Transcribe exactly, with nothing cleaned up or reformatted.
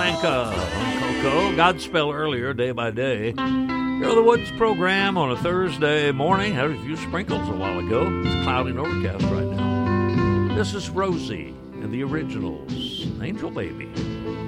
Casablanca on Coco. Godspell earlier, day by day. Here the Woods program on a Thursday morning. Had a few sprinkles a while ago. It's cloudy and overcast right now. This is Rosie and the Originals. Angel Baby.